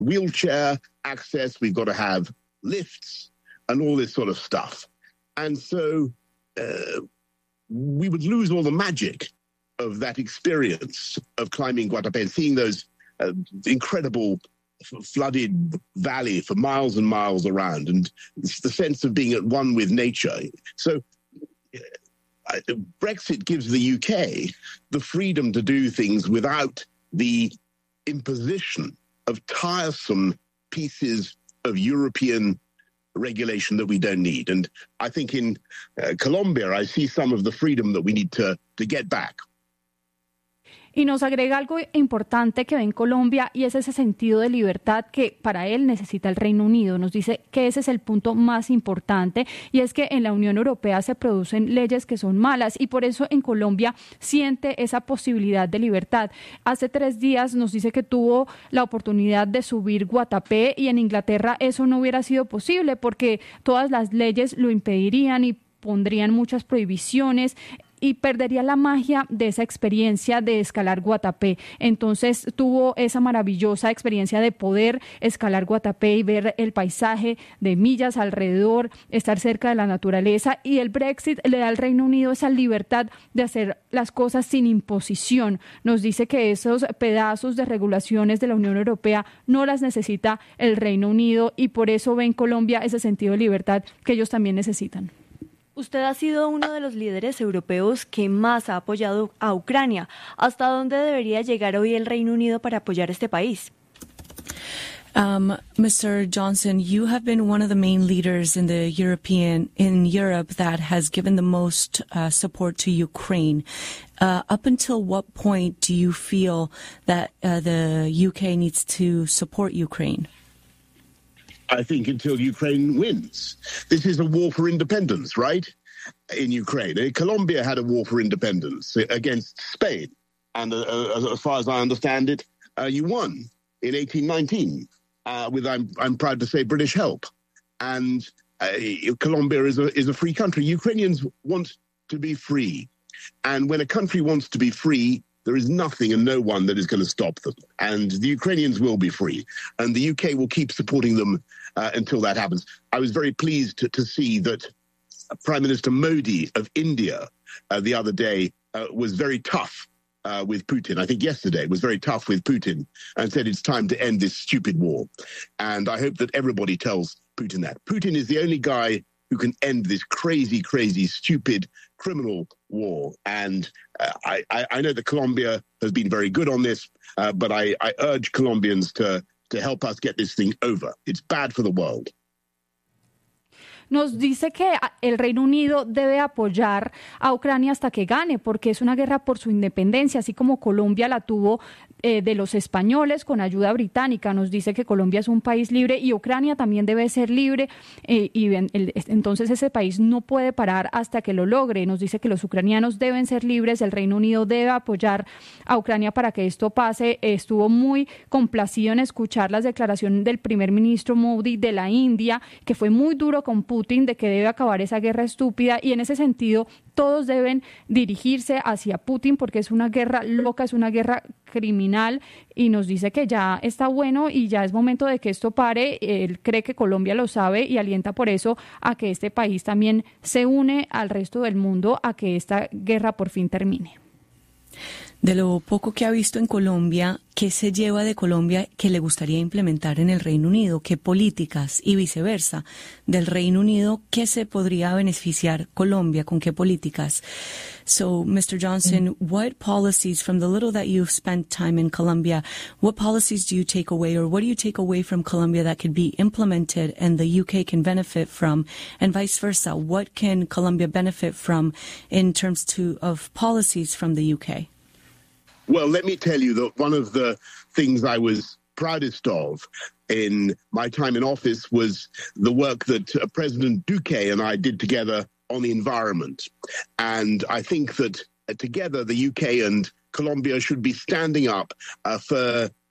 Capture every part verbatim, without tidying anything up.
wheelchair access, we've got to have lifts and all this sort of stuff. And so uh, we would lose all the magic of that experience of climbing Guatapé and seeing those uh, incredible flooded valley for miles and miles around, and it's the sense of being at one with nature. So uh, Brexit gives the U K the freedom to do things without the imposition of tiresome pieces of European regulation that we don't need. And I think in uh, Colombia, I see some of the freedom that we need to, to get back. Y nos agrega algo importante que ve en Colombia, y es ese sentido de libertad que para él necesita el Reino Unido. Nos dice que ese es el punto más importante, y es que en la Unión Europea se producen leyes que son malas, y por eso en Colombia siente esa posibilidad de libertad. Hace tres días nos dice que tuvo la oportunidad de subir Guatapé, y en Inglaterra eso no hubiera sido posible porque todas las leyes lo impedirían y pondrían muchas prohibiciones, y perdería la magia de esa experiencia de escalar Guatapé. Entonces tuvo esa maravillosa experiencia de poder escalar Guatapé y ver el paisaje de millas alrededor, estar cerca de la naturaleza, y el Brexit le da al Reino Unido esa libertad de hacer las cosas sin imposición. Nos dice que esos pedazos de regulaciones de la Unión Europea no las necesita el Reino Unido, y por eso ve en Colombia ese sentido de libertad que ellos también necesitan. Usted ha sido uno de los líderes europeos que más ha apoyado a Ucrania. ¿Hasta dónde debería llegar hoy el Reino Unido para apoyar este país? Um, Mister Johnson, you have been one of the main leaders in the European in Europe that has given the most uh, support to Ukraine. Uh, up until what point do you feel that uh, the U K needs to support Ukraine? I think until Ukraine wins. This is a war for independence, right? In Ukraine. Colombia had a war for independence against Spain. And uh, as far as I understand it, uh, you won in eighteen nineteen uh, with, I'm, I'm proud to say, British help. And uh, Colombia is a, is a free country. Ukrainians want to be free. And when a country wants to be free, there is nothing and no one that is going to stop them. And the Ukrainians will be free. And the U K will keep supporting them uh, until that happens. I was very pleased to, to see that Prime Minister Modi of India uh, the other day uh, was very tough uh, with Putin. I think yesterday was very tough with Putin and said it's time to end this stupid war. And I hope that everybody tells Putin that. Putin is the only guy who can end this crazy, crazy, stupid criminal war. And uh, I, I know that Colombia has been very good on this, uh, but I, I urge Colombians to, to help us get this thing over. It's bad for the world. Nos dice que el Reino Unido debe apoyar a Ucrania hasta que gane, porque es una guerra por su independencia, así como Colombia la tuvo eh, de los españoles con ayuda británica. Nos dice que Colombia es un país libre y Ucrania también debe ser libre, eh, y en, el, entonces ese país no puede parar hasta que lo logre. Nos dice que los ucranianos deben ser libres, el Reino Unido debe apoyar a Ucrania para que esto pase. Eh, estuvo muy complacido en escuchar las declaraciones del primer ministro Modi de la India, que fue muy duro con Putin, de que debe acabar esa guerra estúpida, y en ese sentido todos deben dirigirse hacia Putin porque es una guerra loca, es una guerra criminal, y nos dice que ya está bueno y ya es momento de que esto pare. Él cree que Colombia lo sabe y alienta por eso a que este país también se une al resto del mundo a que esta guerra por fin termine. De lo poco que ha visto en Colombia, ¿qué se lleva de Colombia que le gustaría implementar en el Reino Unido? ¿Qué políticas y viceversa del Reino Unido, qué se podría beneficiar Colombia, con qué políticas? So, Mister Johnson, mm-hmm. what policies, from the little that you've spent time in Colombia, what policies do you take away, or what do you take away from Colombia that could be implemented and the U K can benefit from, and vice versa? What can Colombia benefit from in terms to, of policies from the U K? Well, let me tell you that one of the things I was proudest of in my time in office was the work that uh, President Duque and I did together on the environment. And I think that uh, together the U K and Colombia should be standing up uh, for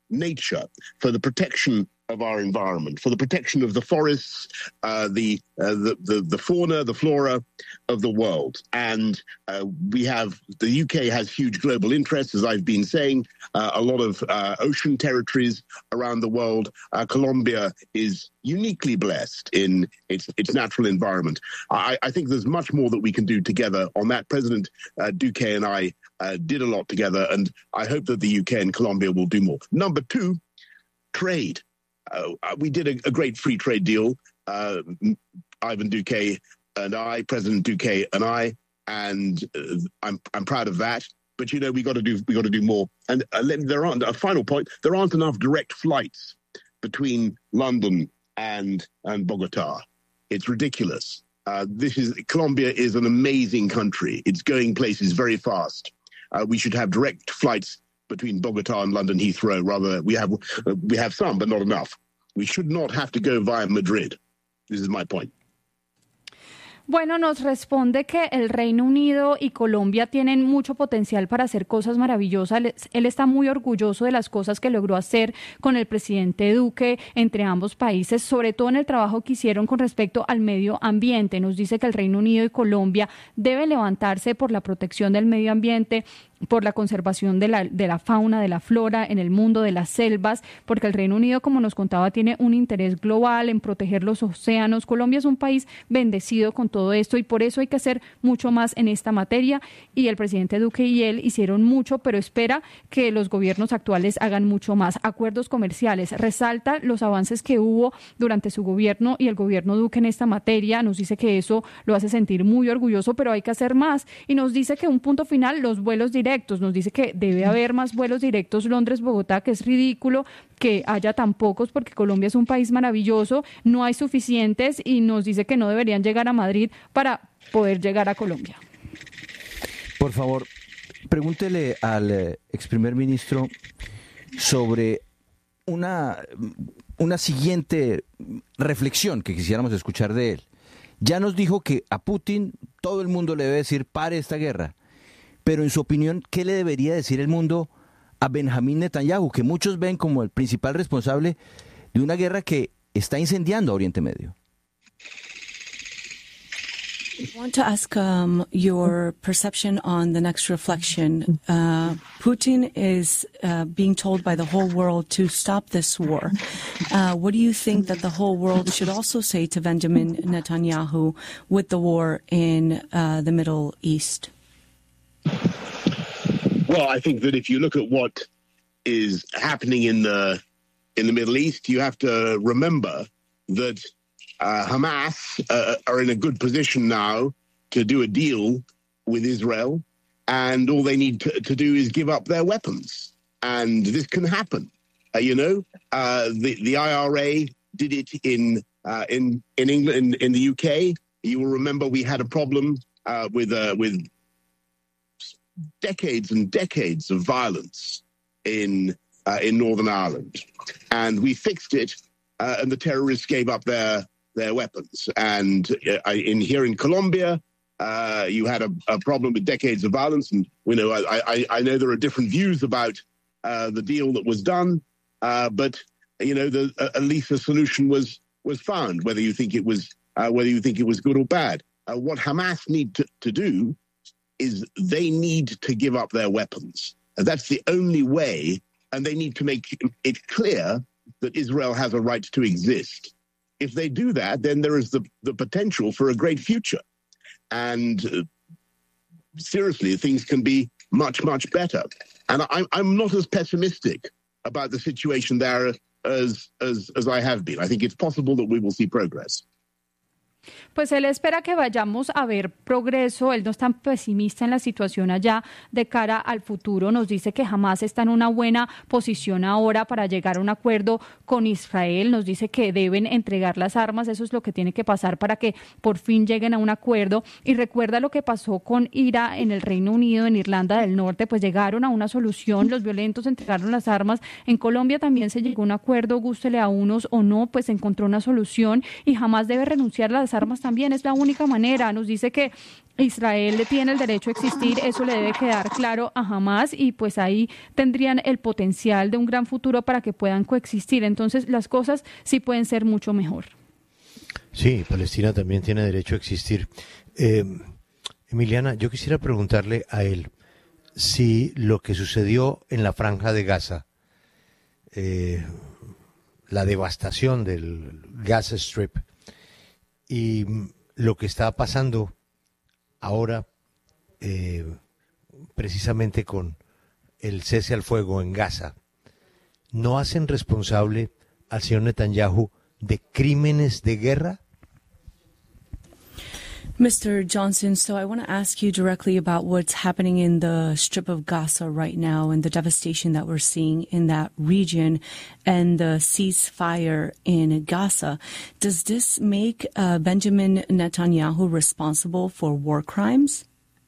nature, for the protection of our environment, for the protection of the forests, uh, the, uh, the the the fauna, the flora of the world. And uh, we have, the U K has huge global interests, as I've been saying, uh, a lot of uh, ocean territories around the world. Uh, Colombia is uniquely blessed in its its natural environment. I, I think there's much more that we can do together on that. President uh, Duque and I uh, did a lot together, and I hope that the U K and Colombia will do more. Number two, trade. Uh, we did a, a great free trade deal, uh, Ivan Duque and I, President Duque and I, and uh, I'm I'm proud of that. But you know, we got to do we got to do more. And uh, there aren't a final point. There aren't enough direct flights between London and and Bogota. It's ridiculous. Uh, this is Colombia is an amazing country. It's going places very fast. Uh, we should have direct flights between Bogota and London Heathrow. Rather, we have uh, we have some, but not enough. We should not have to go via Madrid. This is my point. Bueno, nos responde que el Reino Unido y Colombia tienen mucho potencial para hacer cosas maravillosas. Él está muy orgulloso de las cosas que logró hacer con el presidente Duque entre ambos países, sobre todo en el trabajo que hicieron con respecto al medio ambiente. Nos dice que el Reino Unido y Colombia deben levantarse por la protección del medio ambiente, por la conservación de la, de la fauna, de la flora en el mundo, de las selvas, porque el Reino Unido, como nos contaba, tiene un interés global en proteger los océanos. Colombia es un país bendecido con todo esto y por eso hay que hacer mucho más en esta materia, y el presidente Duque y él hicieron mucho, pero espera que los gobiernos actuales hagan mucho más. Acuerdos comerciales, resalta los avances que hubo durante su gobierno y el gobierno Duque en esta materia. Nos dice que eso lo hace sentir muy orgulloso, pero hay que hacer más, y nos dice que un punto final, los vuelos directos. Nos dice que debe haber más vuelos directos Londres-Bogotá, que es ridículo que haya tan pocos porque Colombia es un país maravilloso, no hay suficientes, y nos dice que no deberían llegar a Madrid para poder llegar a Colombia. Por favor, pregúntele al eh, ex primer ministro sobre una, una siguiente reflexión que quisiéramos escuchar de él. Ya nos dijo que a Putin todo el mundo le debe decir pare esta guerra. Pero en su opinión, ¿qué le debería decir el mundo a Benjamín Netanyahu, que muchos ven como el principal responsable de una guerra que está incendiando a Oriente Medio? I want to ask um, your perception on the next reflection. Uh, Putin is uh, being told by the whole world to stop this war. Uh, what do you think that the whole world should also say to Benjamin Netanyahu with the war in uh, the Middle East? Well, I think that if you look at what is happening in the in the Middle East, you have to remember that uh, Hamas uh, are in a good position now to do a deal with Israel, and all they need to, to do is give up their weapons, and this can happen. Uh, you know, uh, the the I R A did it in uh, in in England, in, in the U K. You will remember we had a problem uh, with uh, with. decades and decades of violence in uh, in Northern Ireland, and we fixed it, uh, and the terrorists gave up their their weapons. And uh, in here in Colombia, uh, you had a, a problem with decades of violence, and you know I I, I know there are different views about uh, the deal that was done, uh, but you know the, uh, at least a solution was was found. Whether you think it was uh, whether you think it was good or bad, uh, what Hamas need to, to do is they need to give up their weapons. And that's the only way, and they need to make it clear that Israel has a right to exist. If they do that, then there is the, the potential for a great future. And uh, seriously, things can be much, much better. And I'm, I'm not as pessimistic about the situation there as, as, as I have been. I think it's possible that we will see progress. Pues él espera que vayamos a ver progreso. Él no es tan pesimista en la situación allá de cara al futuro. Nos dice que Hamas está en una buena posición ahora para llegar a un acuerdo con Israel. Nos dice que deben entregar las armas. Eso es lo que tiene que pasar para que por fin lleguen a un acuerdo. Y recuerda lo que pasó con IRA en el Reino Unido, en Irlanda del Norte, pues llegaron a una solución. Los violentos entregaron las armas. En Colombia también se llegó a un acuerdo, gústele a unos o no, pues se encontró una solución, y Hamas debe renunciar a las las armas también, es la única manera. Nos dice que Israel tiene el derecho a existir, eso le debe quedar claro a Hamás y pues ahí tendrían el potencial de un gran futuro para que puedan coexistir. Entonces las cosas sí pueden ser mucho mejor. Sí, Palestina también tiene derecho a existir. Eh, Emiliana, yo quisiera preguntarle a él si lo que sucedió en la Franja de Gaza, eh, la devastación del Gaza Strip y lo que está pasando ahora eh, precisamente con el cese al fuego en Gaza, ¿no hacen responsable al señor Netanyahu de crímenes de guerra? Mister Johnson, so I want to ask you directly about what's happening in the Strip of Gaza right now and the devastation that we're seeing in that region and the ceasefire in Gaza. Does this make uh, Benjamin Netanyahu responsible for war crimes?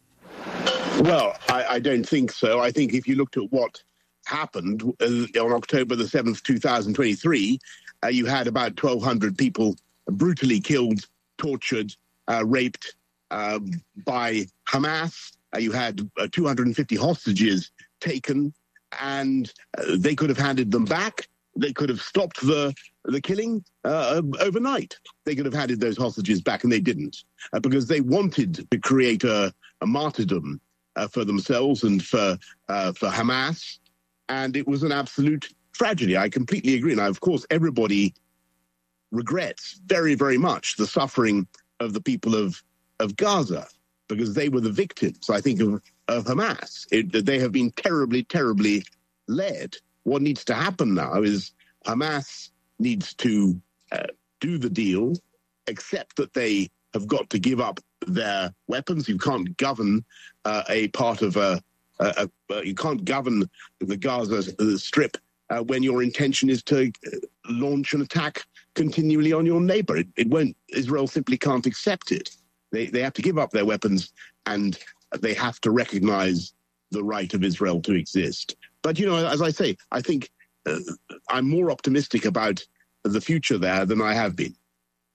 Well, I, I don't think so. I think if you looked at what happened uh, on October the seventh, two thousand twenty-three, uh, you had about twelve hundred people brutally killed, tortured, Uh, raped uh, by Hamas. Uh, you had uh, two hundred fifty hostages taken, and uh, they could have handed them back. They could have stopped the the killing uh, overnight. They could have handed those hostages back, and they didn't, uh, because they wanted to create a, a martyrdom uh, for themselves and for uh, for Hamas, and it was an absolute tragedy. I completely agree. Now, of course, everybody regrets very, very much the suffering of the people of, of Gaza, because they were the victims, I think, of, of Hamas. It, they have been terribly, terribly led. What needs to happen now is Hamas needs to uh, do the deal, accept that they have got to give up their weapons. You can't govern uh, a part of a, a, a, you can't govern the Gaza Strip uh, when your intention is to launch an attack continually on your neighbor. It, it won't, Israel simply can't accept it. They they have to give up their weapons, and they have to recognize the right of Israel to exist. But, you know, as I say, I think uh, I'm more optimistic about the future there than I have been.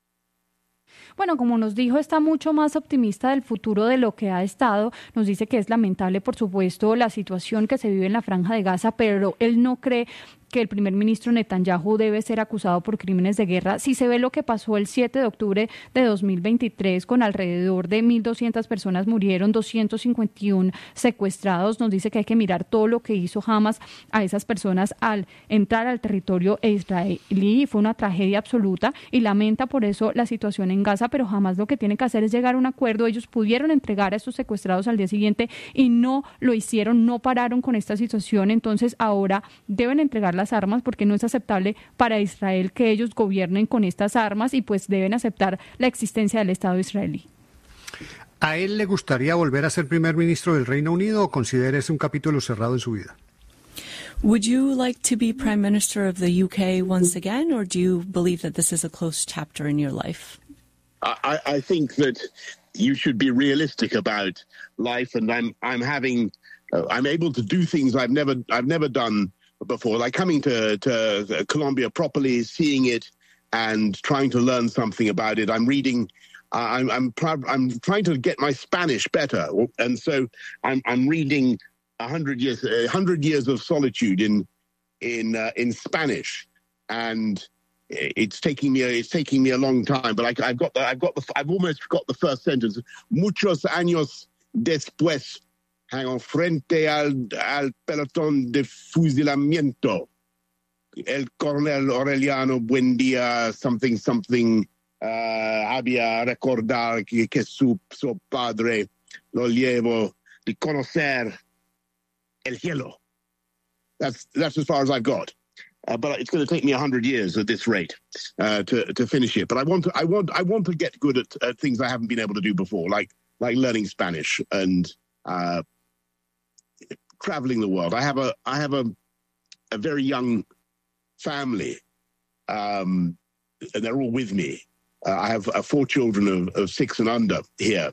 Bueno, como nos dijo, está mucho más optimista del futuro de lo que ha estado. Nos dice que es lamentable, por supuesto, la situación que se vive en la Franja de Gaza, pero él no cree que el primer ministro Netanyahu debe ser acusado por crímenes de guerra. Si se ve lo que pasó el siete de octubre de dos mil veintitrés, con alrededor de mil doscientas personas murieron, doscientos cincuenta y uno secuestrados, nos dice que hay que mirar todo lo que hizo Hamas a esas personas al entrar al territorio israelí. Fue una tragedia absoluta y lamenta por eso la situación en Gaza, pero Hamas lo que tiene que hacer es llegar a un acuerdo. Ellos pudieron entregar a estos secuestrados al día siguiente y no lo hicieron, no pararon con esta situación. Entonces ahora deben entregar las armas, porque no es aceptable para Israel que ellos gobiernen con estas armas, y pues deben aceptar la existencia del Estado israelí. ¿A él le gustaría volver a ser primer ministro del Reino Unido o considera ese un capítulo cerrado en su vida? Would you like to be Prime Minister of the U K once again, or do you believe that this is a closed chapter in your life? I, I think that you should be realistic about life, and I'm I'm having uh, I'm able to do things I've never I've never done before, like coming to, to Colombia properly, seeing it, and trying to learn something about it. I'm reading. Uh, I'm I'm proud, I'm trying to get my Spanish better, and so I'm I'm reading a hundred years a hundred years of solitude in in uh, in Spanish, and it's taking me a, it's taking me a long time. But I, I've got the I've got the I've almost got the first sentence. Muchos años después. Hang frente al, al pelotón de fusilamiento. El coronel Aureliano Buendía, something, something, uh, había recordar que, que su, su padre lo llevó de conocer el cielo. That's, that's as far as I've got. Uh, but it's going to take me a hundred years at this rate uh, to to finish it. But I want to I want I want to get good at, at things I haven't been able to do before, like like learning Spanish and uh, traveling the world. I have a I have a a very young family, um, and they're all with me. Uh, I have uh, four children of, of six and under here.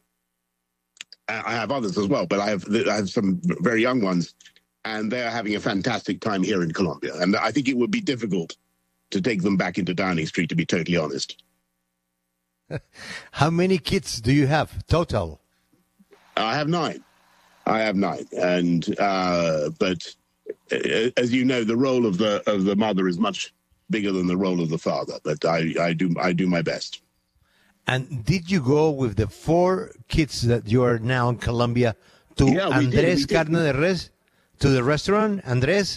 I have others as well, but I have I have some very young ones, and they're having a fantastic time here in Colombia. And I think it would be difficult to take them back into Downing Street, to be totally honest. How many kids do you have total? I have nine. I have nine, and uh, but uh, as you know, the role of the of the mother is much bigger than the role of the father. But I, I do I do my best. And did you go with the four kids that you are now in Colombia to Yeah, we did, Andrés we did. Carne de Res, to the restaurant, Andrés?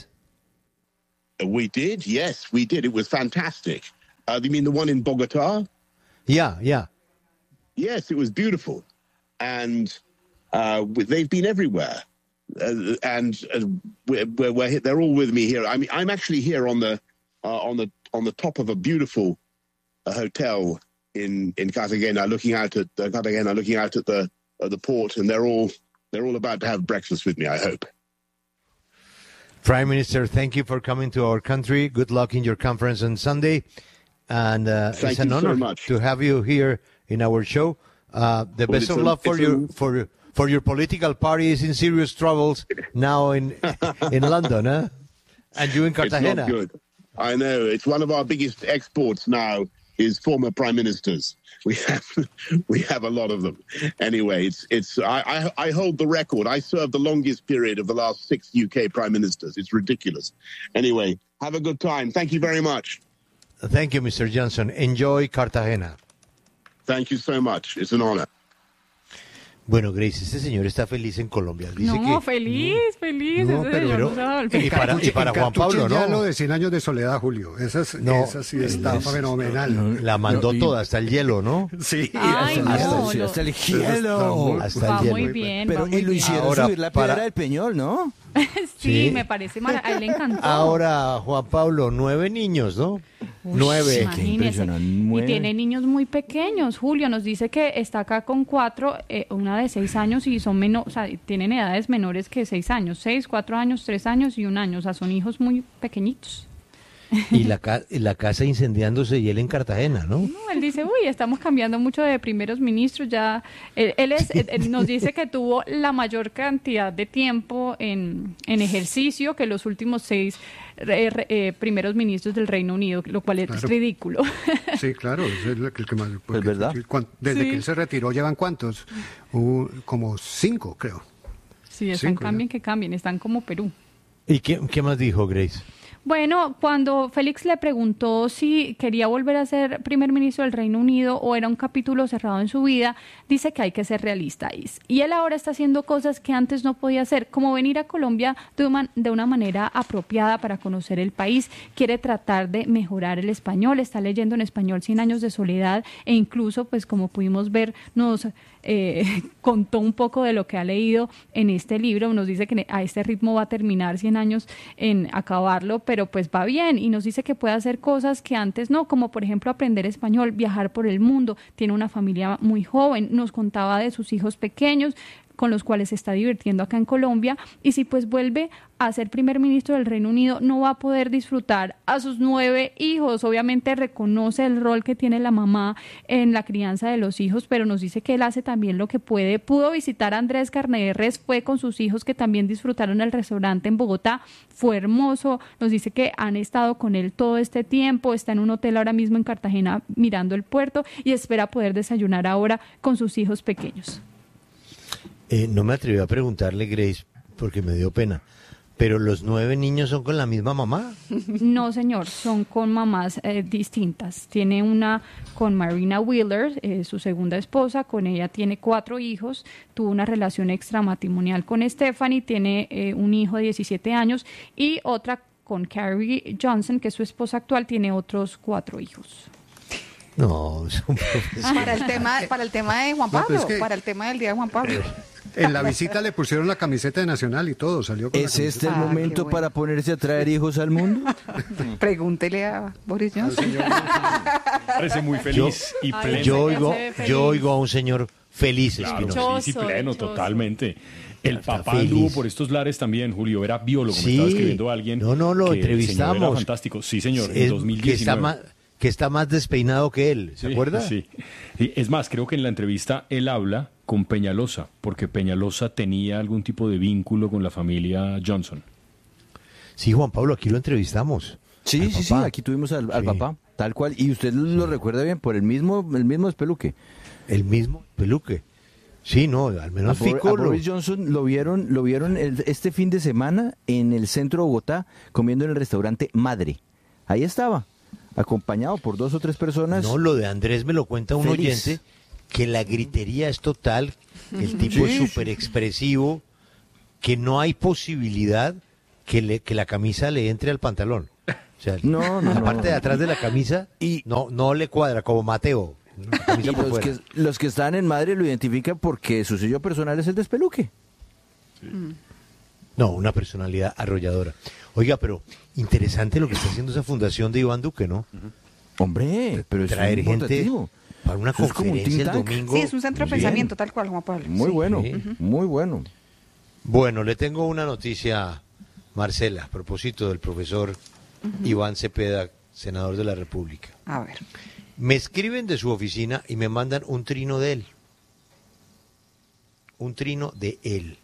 We did, yes, we did. It was fantastic. Uh, you mean the one in Bogota? Yeah, yeah. Yes, it was beautiful, and uh, they've been everywhere, uh, and uh, we're, we're, we're, they're all with me here. I mean, I'm actually here on the uh, on the on the top of a beautiful uh, hotel in in Cartagena, looking out at uh, Cartagena, looking out at the at the port, and they're all they're all about to have breakfast with me, I hope. Prime Minister, thank you for coming to our country. Good luck in your conference on Sunday. And uh, Thank it's an you so honor much. to have you here in our show. Uh, the Well, best it's of a- luck for it's your a- for for your political party is in serious troubles now in in London, huh? And you in It's Cartagena. not good. I know. It's one of our biggest exports now is former prime ministers. We have we have a lot of them. Anyway, it's it's I, I I hold the record. I served the longest period of the last six U K prime ministers. It's ridiculous. Anyway, have a good time. Thank you very much. Thank you, Mister Johnson. Enjoy Cartagena. Thank you so much. It's an honor. Bueno, Grace, este señor está feliz en Colombia. Dice No, que feliz, feliz. No, ese pero- señor pero- no se va a volver. y para, y para En Juan Cartucho Pablo, ya ¿no? lo de cien años de soledad, Julio. Esa, es, No, esa sí está es- fenomenal. la mandó toda hasta el hielo, ¿no? Sí. Ay, hasta, no, hasta- lo- hasta el Está hielo. muy- Hasta Va el muy hielo. bien, Pero va muy y lo bien. hicieron Ahora, subir la para- piedra del Peñol, ¿no? Sí, Sí. me parece maravilloso. A él le encantó. Ahora, Juan Pablo, nueve niños, ¿no? Uy, nueve. imagínese. impresionante. Y Nueve. tiene niños muy pequeños. Julio nos dice que está acá con cuatro, eh, una de seis años y son menores, o sea, tienen edades menores que seis años, seis, cuatro años, tres años y un año. O sea, son hijos muy pequeñitos. Y la, ca- y la casa incendiándose y él en Cartagena, ¿no? No, él dice, uy, estamos cambiando mucho de primeros ministros. Ya, él, él es, él- él nos dice que tuvo la mayor cantidad de tiempo en, en ejercicio que los últimos seis eh, re- eh, primeros ministros del Reino Unido, lo cual es Claro. ridículo. Sí, claro, es el, el que más. porque- verdad. cuan- Desde Sí. que él se retiró, ¿llevan cuántos? Uh, como cinco, creo. Sí, están Cinco, cambien ya. que cambien, están como Perú. ¿Y qué, qué más dijo Grace? Bueno, cuando Félix le preguntó si quería volver a ser primer ministro del Reino Unido o era un capítulo cerrado en su vida, dice que hay que ser realista. Y él ahora está haciendo cosas que antes no podía hacer, como venir a Colombia de una, de una manera apropiada para conocer el país. Quiere tratar de mejorar el español, está leyendo en español Cien años de soledad e incluso, pues como pudimos ver, nos eh, contó un poco de lo que ha leído en este libro. Nos dice que a este ritmo va a terminar cien años en acabarlo, pero pues va bien, y nos dice que puede hacer cosas que antes no, como por ejemplo aprender español, viajar por el mundo. Tiene una familia muy joven, nos contaba de sus hijos pequeños con los cuales se está divirtiendo acá en Colombia, y si pues vuelve a ser primer ministro del Reino Unido no va a poder disfrutar a sus nueve hijos. Obviamente reconoce el rol que tiene la mamá en la crianza de los hijos, pero nos dice que él hace también lo que puede. Pudo visitar a Andrés Carne de Res, fue con sus hijos que también disfrutaron el restaurante en Bogotá, fue hermoso. Nos dice que han estado con él todo este tiempo, está en un hotel ahora mismo en Cartagena mirando el puerto y espera poder desayunar ahora con sus hijos pequeños. Eh, no me atreví a preguntarle, Grace, porque me dio pena. ¿Pero los nueve niños son con la misma mamá? No, señor, son con mamás eh, distintas. Tiene una con Marina Wheeler, eh, su segunda esposa, con ella tiene cuatro hijos, tuvo una relación extramatrimonial con Stephanie, tiene eh, un hijo de diecisiete años, y otra con Carrie Johnson, que es su esposa actual, tiene otros cuatro hijos. No, son profesionales. Para el tema, para el tema de Juan No, Pablo, pero es que- para el tema del día de Juan Pablo. En la visita le pusieron la camiseta de Nacional y todo, salió con la ¿Es camiseta. este el Ah, qué momento bueno. para ponerse a traer hijos al mundo? Pregúntele a Boris Johnson. Parece muy feliz y Ay, pleno. Yo Se oigo, ve feliz. yo oigo a un señor feliz, Claro, Espinosa. feliz y Dichoso, pleno, dichoso. totalmente. El Está papá feliz. anduvo por estos lares también, Julio. Era biólogo, me Sí. estaba escribiendo alguien. No, no, lo que el señor entrevistamos. Era fantástico. Sí, señor, en Es- dos mil que, está diecinueve. más, que está más despeinado que él, ¿se Sí, acuerda? Sí. Sí, es más, creo que en la entrevista él habla con Peñalosa, porque Peñalosa tenía algún tipo de vínculo con la familia Johnson. Sí, Juan Pablo, aquí lo entrevistamos. Sí, Al sí, sí, papá. aquí tuvimos al, al Sí. papá. Tal cual. Y usted lo recuerda bien por el mismo, el mismo despeluque. El mismo peluque. Sí, no, al menos A, Bor- Fico a lo- Boris Johnson lo vieron, lo vieron el- este fin de semana en el centro de Bogotá comiendo en el restaurante Madre. Ahí estaba, acompañado por dos o tres personas. No, lo de Andrés me lo cuenta un Feliz. oyente, que la gritería es total, que el tipo Sí, es súper expresivo, que no hay posibilidad que, le, que la camisa le entre al pantalón. O sea, No, no, la no. parte de atrás de la camisa Y- no, no le cuadra, como Mateo. La camisa Y por los que, fuera. los que están en Madre lo identifican porque su sello personal es el despeluque. No, una personalidad arrolladora. Oiga, pero interesante lo que está haciendo esa fundación de Iván Duque, ¿no? Hombre, pero es Traer gente importantísimo. para una Eso es como un conferencia el think tank. domingo. Sí, es un centro de Muy bien. pensamiento, tal cual, Juan Pablo. Muy Sí. bueno, Sí. muy bueno. Bueno, le tengo una noticia, Marcela, a propósito del profesor Iván Cepeda, senador de la República. A ver. Me escriben de su oficina y me mandan un trino de él. Un trino de él.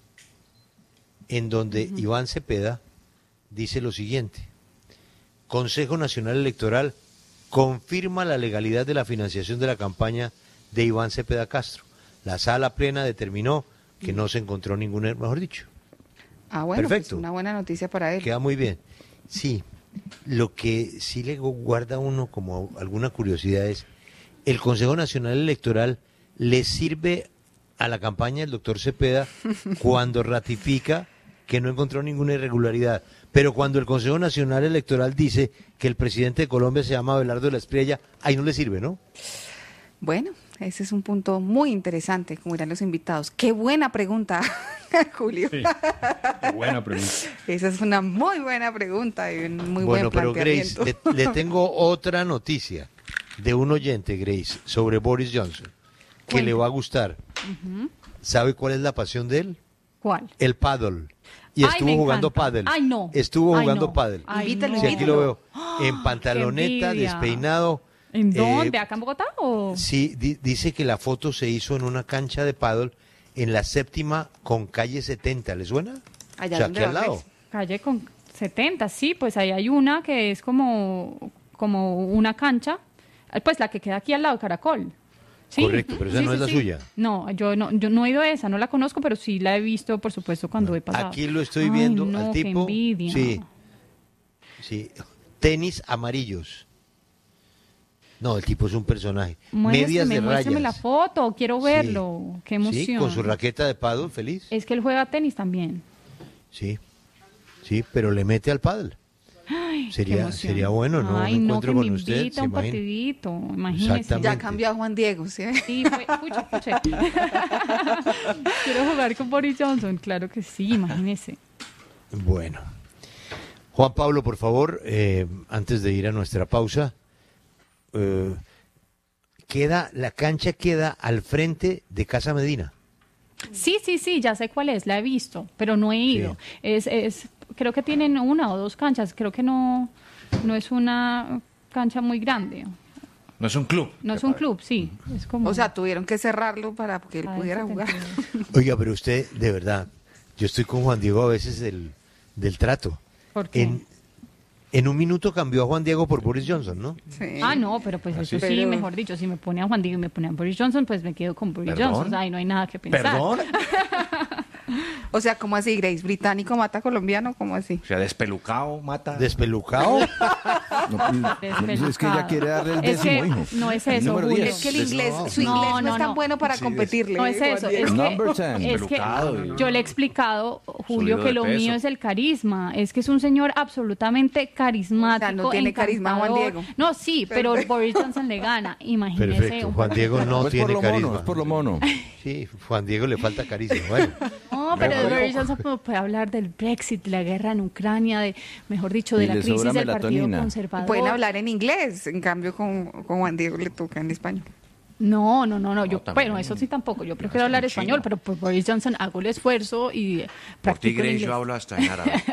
En donde Iván Cepeda dice lo siguiente. Consejo Nacional Electoral confirma la legalidad de la financiación de la campaña de Iván Cepeda Castro. La sala plena determinó que no se encontró ningún error, mejor dicho. Ah, bueno, Perfecto. pues una buena noticia para él. Queda muy bien. Sí, lo que sí le guarda a uno como alguna curiosidad es, el Consejo Nacional Electoral le sirve a la campaña del doctor Cepeda cuando ratifica que no encontró ninguna irregularidad. Pero cuando el Consejo Nacional Electoral dice que el presidente de Colombia se llama Abelardo de la Espriella, ahí no le sirve, ¿no? Bueno, ese es un punto muy interesante, como dirán los invitados. Qué buena pregunta, Julio. Sí, qué buena pregunta. Esa es una muy buena pregunta y un muy Bueno, buen pero Grace, planteamiento. le, le tengo otra noticia de un oyente, Grace, sobre Boris Johnson, que Cuente. le va a gustar. ¿Sabe cuál es la pasión de él? ¿Cuál? El paddle. Y Ay, estuvo me jugando encanta. paddle. Ay, no. Estuvo Ay, jugando no. paddle. Ay, Invítalo, no. Sí, aquí lo veo. En ¡Ah! pantaloneta, Qué envidia. despeinado. ¿En Eh, dónde? ¿Acá en Bogotá o...? Sí, di- dice que la foto se hizo en una cancha de paddle en la séptima con calle setenta. ¿Le suena? Allá o sea, donde aquí al va lado. Grace. Calle con setenta, sí, pues ahí hay una que es como, como una cancha, eh, pues la que queda aquí al lado, Caracol. Sí. Correcto, pero esa no es la suya. No, yo no, yo no he ido a esa, no la conozco, pero sí la he visto, por supuesto, cuando he pasado. Aquí lo estoy Ay, viendo no, al qué tipo. envidia. Sí. Sí. Tenis amarillos. No, el tipo es un personaje. Medias Muéstrame, de muéstrame rayas. la foto, quiero verlo, qué emoción. Sí, con su raqueta de paddle, feliz. Es que él juega tenis también. Sí. Sí, pero le mete al paddle. Ay, qué Sería, emoción. sería bueno, ¿no? Ay, Un no, encuentro que con me usted, invita ¿se a un imagina? partidito, imagínese. Exactamente. Ya cambió a Juan Diego, ¿sí? Sí, fue, escuche, escuche. Quiero jugar con Boris Johnson, claro que sí, imagínese. Bueno. Juan Pablo, por favor, eh, antes de ir a nuestra pausa, eh, queda la cancha queda al frente de Casa Medina. Sí, sí, sí, ya sé cuál es, la he visto, pero no he ido. Es, es, creo que tienen una o dos canchas, creo que no, no es una cancha muy grande. No es un club. No es un club, sí, es como... O sea, tuvieron que cerrarlo para que él Ah, pudiera ese jugar. sentido. Oiga, pero usted, de verdad, yo estoy con Juan Diego a veces del, del trato. ¿Por qué? En, en un minuto cambió a Juan Diego por Boris Johnson, ¿no? Sí. Ah, no, pero pues eso sí, Pero- mejor dicho, si me pone a Juan Diego y me pone a Boris Johnson, pues me quedo con Boris ¿Perdón? Johnson. Ay, no hay nada que pensar. Perdón. O sea, ¿cómo así, Grace? ¿Británico mata colombiano? ¿Cómo así? O sea, despelucado, mata. Despelucado. No, no, es que ella quiere darle el Es décimo, que hijo. no es El eso, número Julio. diez. Es que el inglés, No. su inglés no, No, es no, tan no. bueno para Sí, competirle. No es Juan eso, Diego. es Number que, ten. es que Pelucado. yo le he explicado, Julio, Subido que de lo peso. mío es el carisma, es que es un señor absolutamente carismático. O sea, no tiene carisma Juan encantador. Diego. No, sí, pero Boris Johnson le gana, imagínese. Perfecto. un Juan poco. Diego no Pues tiene por lo carisma. mono, es por lo mono. Sí, Juan Diego le falta carisma. Bueno. No, pero Mejor. Boris Johnson como puede hablar del Brexit, de la guerra en Ucrania, de, mejor dicho, de Y la le crisis sobra del Partido melatonina. Conservador. Pueden hablar en inglés, en cambio con, con Juan Diego le toca en español. No, no, no, no, yo, también. bueno, eso sí tampoco, yo prefiero es hablar como español, chino. pero por Boris Johnson hago el esfuerzo y eh, Por ti, practico el Grace, inglés. yo hablo hasta en árabe.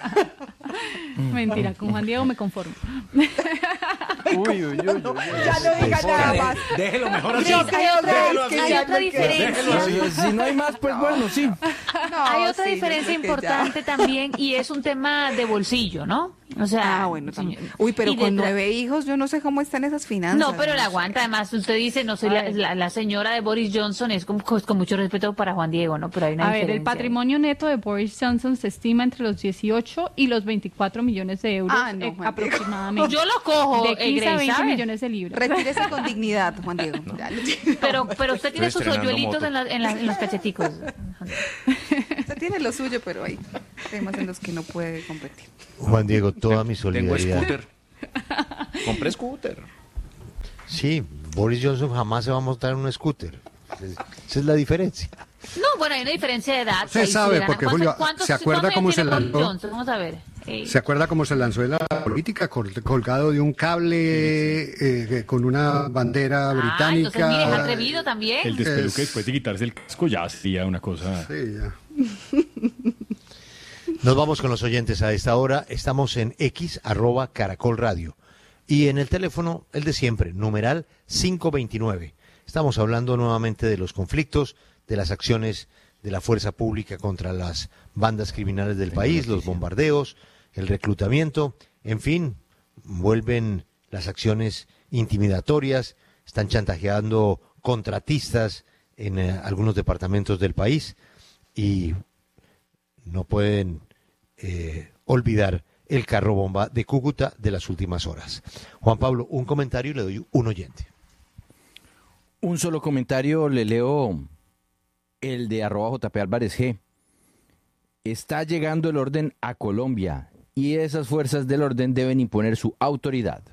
Mentira, con Juan Diego me conformo. Uy, uy, uy, uy. Ya no diga nada más. Déjelo mejor así. Yo creo, Déjelo Grace, que así. ya Hay otra no quiero. diferencia. Si no hay más, pues bueno, sí. No, Hay otra sí, yo diferencia creo que ya. importante también y es un tema de bolsillo, ¿no? O sea, ah, bueno, también. Uy, pero con nueve hijos, yo no sé cómo están esas finanzas. No, pero la aguanta. Además, usted dice, no soy la, la, la señora de Boris Johnson, es con, con mucho respeto para Juan Diego, ¿no? Pero hay una A diferencia. ver, el patrimonio neto de Boris Johnson se estima entre los dieciocho y los veinticuatro millones de euros ah, no, eh, aproximadamente. Yo lo cojo, de quince a veinte ¿sabe? millones de libras. Retírese con dignidad, Juan Diego. No. Pero, pero usted tiene sus hoyuelitos en, la, en, la, en los cacheticos. Usted tiene lo suyo, pero hay temas en los que no puede competir. Juan Diego, toda mi solidaridad. Tengo scooter. Compré scooter. Sí, Boris Johnson jamás se va a montar en un scooter. Esa es la diferencia. No, bueno, hay una diferencia de edad. Se sabe, si porque ¿cuántos, Julio, cuántos, ¿se acuerda cómo se lanzó? Johnson? Vamos a ver. Eh. ¿Se acuerda cómo se lanzó en la política? Col colgado de un cable eh, con una bandera británica. Ah, entonces mire, es atrevido también. El despeluque Es... después de quitarse el casco ya hacía una cosa... Sí, ya. Nos vamos con los oyentes a esta hora. Estamos en X, arroba Caracol Radio. Y en el teléfono, el de siempre, numeral cinco veintinueve. Estamos hablando nuevamente de los conflictos, de las acciones de la fuerza pública contra las bandas criminales del país, los bombardeos, el reclutamiento, en fin, vuelven las acciones intimidatorias, están chantajeando contratistas en eh, algunos departamentos del país y no pueden eh, olvidar el carro bomba de Cúcuta de las últimas horas. Juan Pablo, un comentario y le doy un oyente. Un solo comentario, le leo el de arroba J P Álvarez G. Está llegando el orden a Colombia y esas fuerzas del orden deben imponer su autoridad.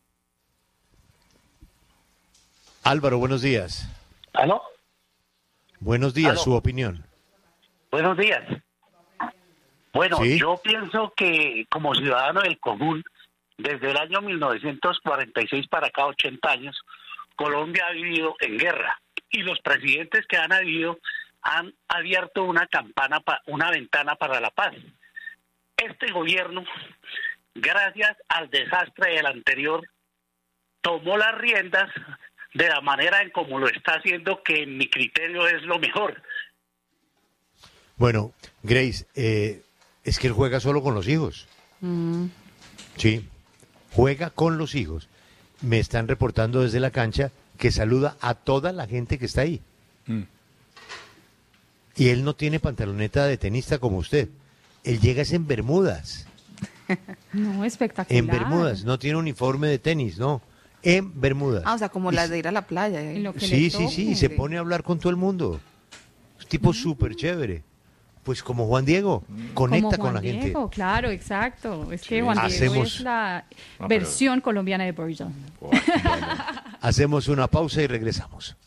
Álvaro, buenos días. ¿Aló? Buenos días, ¿Aló? Su opinión. Buenos días. Bueno, ¿Sí? yo pienso que como ciudadano del común, desde el año mil novecientos cuarenta y seis para acá, ochenta años, Colombia ha vivido en guerra y los presidentes que han habido han abierto una campana, pa, una ventana para la paz. Este gobierno, gracias al desastre del anterior, tomó las riendas de la manera en como lo está haciendo, que en mi criterio es lo mejor. Bueno, Grace, eh, es que él juega solo con los hijos. Mm. Sí, juega con los hijos. Me están reportando desde la cancha que saluda a toda la gente que está ahí. Mm. Y él no tiene pantaloneta de tenista como usted. Él llega es en bermudas. No, espectacular. En bermudas, no tiene uniforme de tenis, no. En bermudas. Ah, o sea, como Y las de ir a la playa. En lo que Sí, le sí, toque. sí, y se pone a hablar con todo el mundo. Es un tipo súper chévere. Pues como Juan Diego, conecta Como con la Juan gente. Diego, claro, exacto. Es que Juan Diego Hacemos- es la pero- versión colombiana de Boris Johnson. Hacemos una pausa y regresamos.